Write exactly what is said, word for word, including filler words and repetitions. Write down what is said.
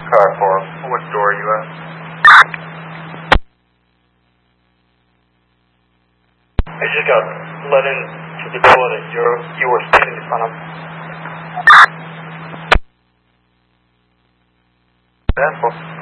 Car four. What door are you at? I just got let into the door that you're, you were standing in front of. That's what.